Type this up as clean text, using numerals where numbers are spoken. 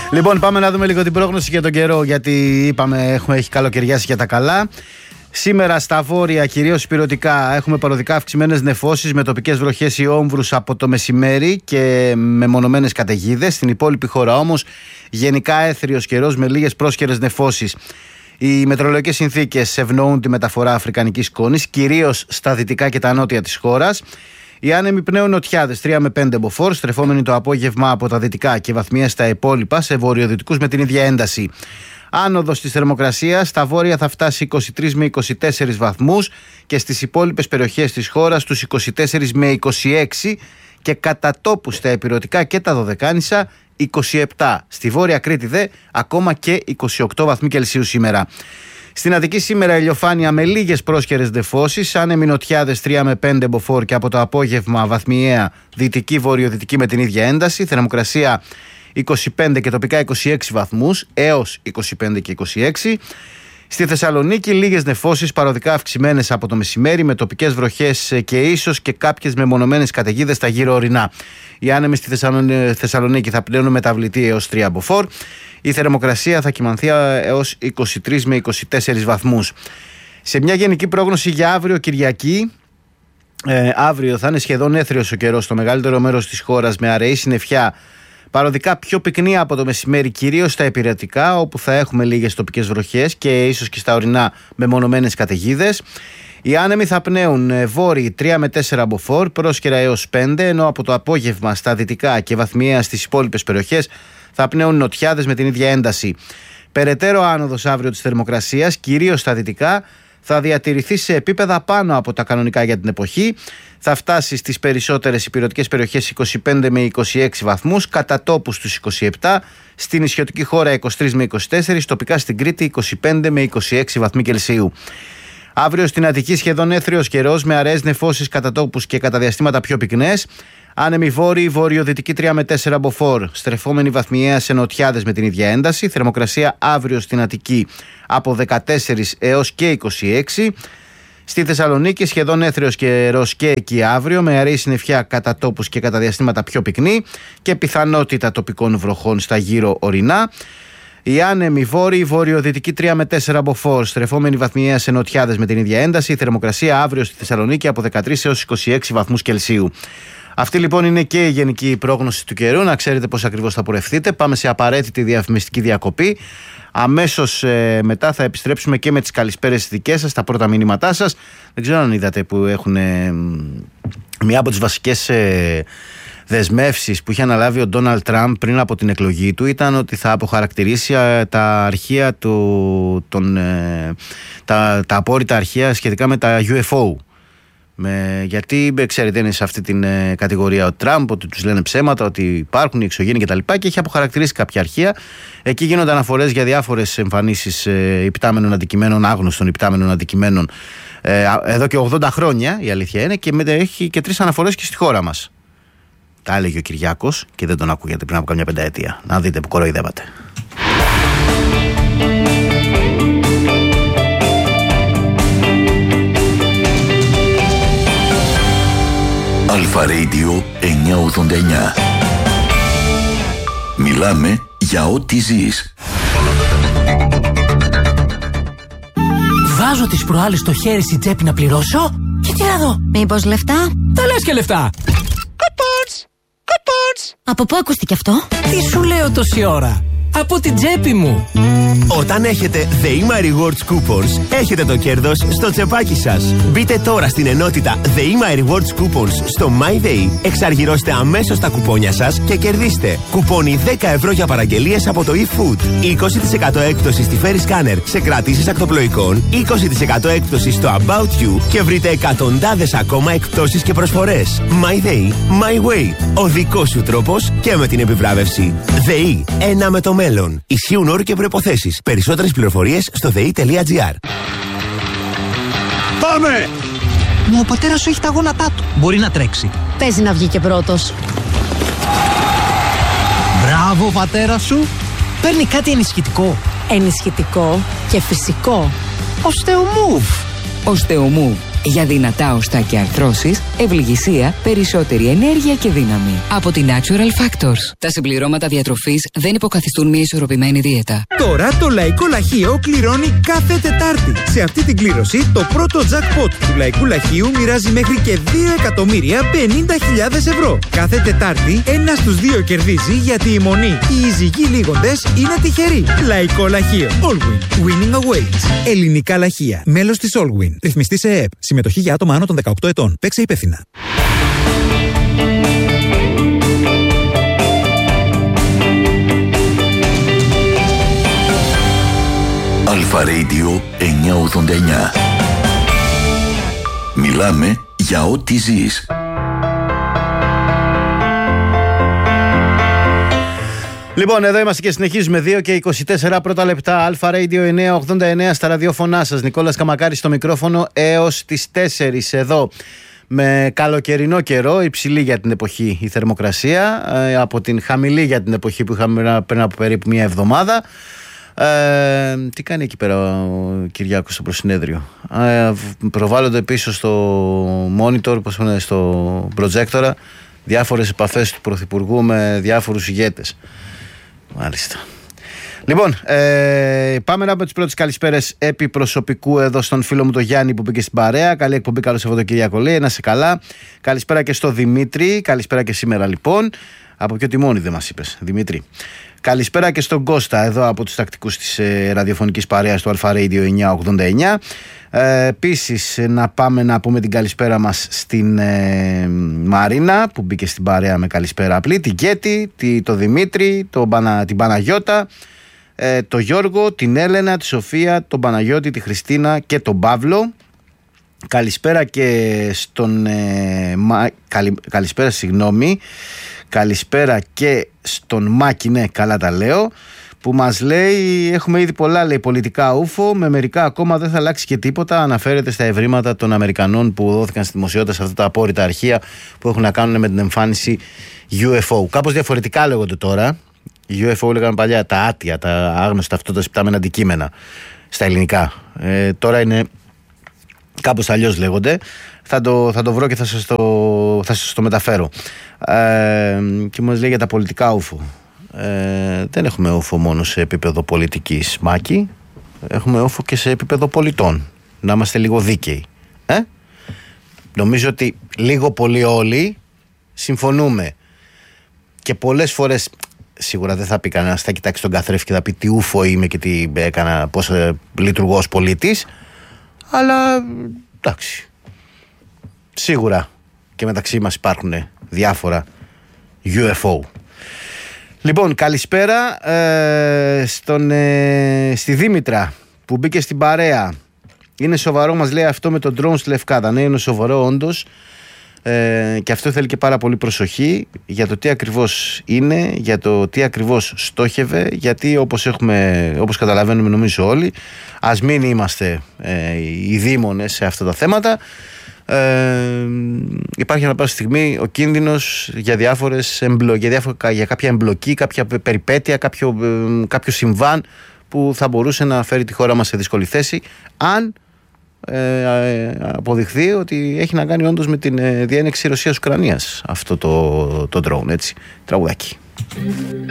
Λοιπόν, πάμε να δούμε λίγο την πρόγνωση για τον καιρό, γιατί είπαμε έχει καλοκαιριάσει για τα καλά. Σήμερα στα βόρεια, κυρίως ηπειρωτικά, έχουμε παροδικά αυξημένες νεφώσεις με τοπικές βροχές ή όμβρους από το μεσημέρι και μεμονωμένες καταιγίδες. Στην υπόλοιπη χώρα όμως γενικά έθριος καιρός με λίγες πρόσχερες νεφώσεις. Οι μετεωρολογικές συνθήκες ευνοούν τη μεταφορά αφρικανικής σκόνης, κυρίως στα δυτικά και τα νότια της χώρας. Οι άνεμοι πνέουν νοτιάδες 3 με 5 μποφόρ, στρεφόμενοι το απόγευμα από τα δυτικά και βαθμιές στα υπόλοιπα, σε βορειοδυτικούς με την ίδια ένταση. Άνοδος της θερμοκρασίας, στα βόρεια θα φτάσει 23 με 24 βαθμούς και στις υπόλοιπες περιοχές της χώρας τους 24 με 26 και κατά τόπου στα ηπειρωτικά και τα Δωδεκάνησα 27. Στη Βόρεια Κρήτη δε ακόμα και 28 βαθμοί Κελσίου σήμερα. Στην Αττική σήμερα ηλιοφάνεια με λίγες πρόσχερες νεφώσεις, άνεμοι νοτιάδες 3 με 5 μποφόρ και από το απόγευμα βαθμιαία δυτική βορειοδυτική με την ίδια ένταση, θερμοκρασία 25 και τοπικά 26 βαθμούς έως 25 και 26. Στη Θεσσαλονίκη λίγες νεφώσεις παροδικά αυξημένες από το μεσημέρι με τοπικές βροχές και ίσως και κάποιες μεμονωμένες καταιγίδες στα γύρω ορεινά. Οι άνεμοι στη Θεσσαλονίκη θα πλέουν μεταβλητή έως 3 μποφόρ. Η θερμοκρασία θα κυμανθεί έως 23 με 24 βαθμούς. Σε μια γενική πρόγνωση για αύριο Κυριακή, αύριο θα είναι σχεδόν έθριος ο καιρός στο μεγαλύτερο μέρος της χώρας με αραιή συννεφιά. Παροδικά πιο πυκνή από το μεσημέρι, κυρίως στα ηπειρατικά, όπου θα έχουμε λίγες τοπικές βροχές και ίσως και στα ορεινά μεμονωμένες καταιγίδες. Οι άνεμοι θα πνέουν βόρειοι 3 με 4 μποφόρ, πρόσκαιρα έως 5, ενώ από το απόγευμα στα δυτικά και βαθμιαία στις υπόλοιπες περιοχές θα πνέουν νοτιάδες με την ίδια ένταση. Περαιτέρω άνοδος αύριο της θερμοκρασίας, κυρίως στα δυτικά, θα διατηρηθεί σε επίπεδα πάνω από τα κανονικά για την εποχή. Θα φτάσει στις περισσότερες ηπειρωτικές περιοχές 25 με 26 βαθμούς, κατά τόπου στους 27, στην νησιωτική χώρα 23 με 24, τοπικά στην Κρήτη 25 με 26 βαθμοί Κελσίου. Αύριο στην Αττική σχεδόν έθριος καιρός με αραιές νεφώσεις κατά τόπους και κατά διαστήματα πιο πυκνές. Άνεμοι βόρειοι, βορειοδυτική 3 με 4 μποφόρ, στρεφόμενοι βαθμιαία σε νοτιάδες με την ίδια ένταση. Θερμοκρασία αύριο στην Αττική από 14 έως και 26. Στη Θεσσαλονίκη σχεδόν έθριος καιρός και εκεί αύριο με αραιή συννεφιά κατά τόπους και κατά διαστήματα πιο πυκνή και πιθανότητα τοπικών βροχών στα γύρω ορεινά. Οι άνεμοι βόρειοι, βορειοδυτική 3 με 4 μποφόρ, στρεφόμενοι βαθμιαία σε νοτιάδες με την ίδια ένταση. Η θερμοκρασία αύριο στη Θεσσαλονίκη από 13 έως 26 βαθμούς Κελσίου. Αυτή λοιπόν είναι και η γενική πρόγνωση του καιρού. Να ξέρετε πώς ακριβώς θα πορευτείτε. Πάμε σε απαραίτητη διαφημιστική διακοπή. Αμέσως μετά θα επιστρέψουμε και με τις καλησπέρες δικές σας, τα πρώτα μηνύματά σας. Δεν ξέρω αν είδατε που έχουν μία από τις βασικές δεσμεύσεις που είχε αναλάβει ο Ντόναλντ Τραμπ πριν από την εκλογή του ήταν ότι θα αποχαρακτηρίσει τα αρχεία τα απόρριτα αρχεία σχετικά με τα UFO. Γιατί ξέρετε είναι σε αυτή την κατηγορία ο Τραμπ, ότι τους λένε ψέματα, ότι υπάρχουν οι εξωγήινοι κτλ. Και έχει αποχαρακτηρίσει κάποια αρχεία. Εκεί γίνονται αναφορές για διάφορες εμφανίσεις υπτάμενων αντικειμένων, άγνωστων υπτάμενων αντικειμένων εδώ και 80 χρόνια, η αλήθεια είναι, και έχει και 3 αναφορές και στη χώρα μας. Τα έλεγε ο Κυριάκος και δεν τον ακούγατε πριν από καμιά πενταετία. Να δείτε που κοροϊδεύατε. Αλφα Radio 989. Μιλάμε για ό,τι ζεις. Βάζω τις προάλλες το χέρι στην τσέπη να πληρώσω και τι να δω. Μήπως λεφτά? Τα λες και λεφτά. Κουπόνς. Από πού ακούστηκε αυτό? Τι σου λέω τόση ώρα? Από την τσέπη μου. Όταν έχετε The Rewards Coupons, έχετε το κέρδος στο τσεπάκι σας. Μπείτε τώρα στην ενότητα The Rewards Coupons στο MyDay, εξαργυρώστε αμέσως τα κουπόνια σας και κερδίστε κουπόνι 10 ευρώ για παραγγελίες από το eFood, 20% έκπτωση στη Ferry Scanner σε κρατήσεις ακτοπλοϊκών, 20% έκπτωση στο About You και βρείτε εκατοντάδες ακόμα εκπτώσεις και προσφορές. MyDay, My Way. Ο δικός σου τρόπος και με την επιβράβευση. ΔΕΗ, ένα με το μέλλον. Ισχύουν όροι και προϋποθέσεις. Περισσότερες πληροφορίες στο ΔΕΗ.gr. Πάμε! Μα ο πατέρας σου έχει τα γόνατά του. Μπορεί να τρέξει. Παίζει να βγει και πρώτος. Μπράβο, πατέρα σου. Παίρνει κάτι ενισχυτικό. Ενισχυτικό και φυσικό. Οστεομούβ. Οστεομούβ. Για δυνατά οστά και αρθρώσεις, ευληγησία, περισσότερη ενέργεια και δύναμη. Από τη Natural Factors. Τα συμπληρώματα διατροφής δεν υποκαθιστούν μια ισορροπημένη δίαιτα. Τώρα το Λαϊκό Λαχείο κληρώνει κάθε Τετάρτη. Σε αυτή την κλήρωση, το πρώτο jackpot του Λαϊκού Λαχείου μοιράζει μέχρι και 2.050.000 ευρώ. Κάθε Τετάρτη, ένα στους δύο κερδίζει, γιατί η μονή, οι ζυγοί λίγοντες είναι τυχεροί. Λαϊκό Λαχείο. Allwin. Winning awaits. Ελληνικά λαχεία. Μέλος της Allwin. Ρυθμιστή σε ΕΕΠ. Συμμετοχή για άτομα άνω των 18 ετών. Παίξε υπεύθυνα. Αλφα Radio 989. Μιλάμε για ό,τι ζεις. Λοιπόν, εδώ είμαστε και συνεχίζουμε 2 και 24 πρώτα λεπτά. Αλφα Radio 989 στα ραδιόφωνά σας. Νικόλας Καμακάρης στο μικρόφωνο έως τις 4 εδώ. Με καλοκαιρινό καιρό, υψηλή για την εποχή η θερμοκρασία, από την χαμηλή για την εποχή που είχαμε πριν από περίπου μια εβδομάδα. Τι κάνει εκεί πέρα ο Κυριάκος στο προσυνέδριο? Προβάλλονται πίσω στο monitor, στο προτζέκτορα, διάφορες επαφές του Πρωθυπουργού με διάφορους ηγέτες. Μάλιστα. Λοιπόν, πάμε να πούμε τις πρώτες καλησπέρες επί προσωπικού εδώ στον φίλο μου τον Γιάννη που μπήκε στην παρέα. Καλή εκπομπή, καλό Σαββατοκύριακο, λέει, να είσαι καλά. Καλησπέρα και στο Δημήτρη, καλησπέρα και σήμερα λοιπόν. Από ποιο τιμόνι δεν μας είπες, Δημήτρη? Καλησπέρα και στον Κώστα εδώ από τους τακτικούς της ραδιοφωνικής παρέας του Αλφα Radio 989. Επίσης να πάμε να πούμε την καλησπέρα μας στην Μαρίνα που μπήκε στην παρέα με καλησπέρα απλή, την Κέτη, το Δημήτρη, την Παναγιώτα, τον Γιώργο, την Έλενα, τη Σοφία, τον Παναγιώτη, τη Χριστίνα και τον Παύλο. Καλησπέρα και στον καλησπέρα και στον Μάκη, ναι, καλά τα λέω, που μας λέει έχουμε ήδη πολλά, λέει, πολιτικά ούφο, με μερικά ακόμα δεν θα αλλάξει και τίποτα. Αναφέρεται στα ευρήματα των Αμερικανών που δόθηκαν στη δημοσιότητα σε αυτά τα απόρριτα αρχεία που έχουν να κάνουν με την εμφάνιση UFO. Κάπως διαφορετικά λέγονται τώρα. UFO λέγανε παλιά τα άτια, τα άγνωστα αυτότα σπιτάμενα αντικείμενα στα ελληνικά. Τώρα είναι κάπως αλλιώς λέγονται. Θα το βρω και θα σας το μεταφέρω. Και μας λέει για τα πολιτικά ούφο. Δεν έχουμε ούφο μόνο σε επίπεδο πολιτικής, Μάκη. Έχουμε ούφο και σε επίπεδο πολιτών. Να είμαστε λίγο δίκαιοι. Νομίζω ότι λίγο πολύ όλοι συμφωνούμε. Και πολλές φορές σίγουρα δεν θα πει κανένας, θα κοιτάξει τον καθρέφτη και θα πει τι ούφο είμαι και τι έκανα, πώς λειτουργώ ως πολίτης. Αλλά εντάξει, σίγουρα και μεταξύ μας υπάρχουν διάφορα UFO. Λοιπόν, καλησπέρα στη Δήμητρα που μπήκε στην παρέα. Είναι σοβαρό, μας λέει, αυτό με τον drone στη Λευκάδα. Ναι, είναι σοβαρό όντως, και αυτό θέλει και πάρα πολύ προσοχή για το τι ακριβώς είναι, για το τι ακριβώς στόχευε, γιατί όπως καταλαβαίνουμε νομίζω όλοι, ας μην είμαστε οι δήμονες σε αυτά τα θέματα, υπάρχει ανά πάσα στιγμή ο κίνδυνος για για κάποια εμπλοκή, κάποια περιπέτεια, κάποιο συμβάν που θα μπορούσε να φέρει τη χώρα μας σε δύσκολη θέση, αν αποδειχθεί ότι έχει να κάνει όντως με την διένεξη Ρωσίας-Ουκρανίας αυτό το drone, έτσι, τραγουδάκι.